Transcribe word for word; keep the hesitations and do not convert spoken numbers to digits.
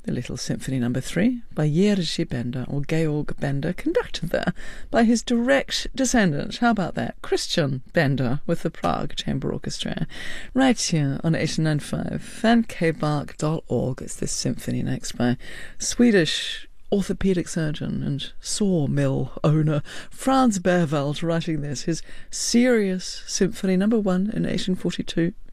The Little Symphony Number three by Jerzy Bender, or Georg Bender, conducted there by his direct descendant. How about that? Christian Bender with the Prague Chamber Orchestra. Right here on eighty nine point five, fan k bark dot org. It's this symphony next by Swedish orthopedic surgeon and sawmill owner Franz Berwald, writing this, his Serious Symphony Number one in eighteen forty-two.